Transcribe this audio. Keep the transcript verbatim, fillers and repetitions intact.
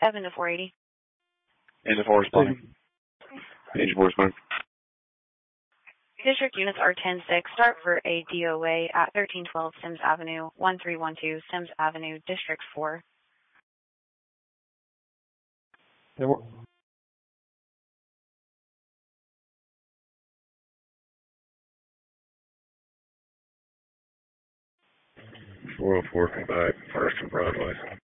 Seven to four eighty. And the four responding. Agent four responding. District units are ten six. Start for a D O A at thirteen twelve Sims Avenue, one three one two Sims Avenue, District four. There were four oh four, five, First and Broadway.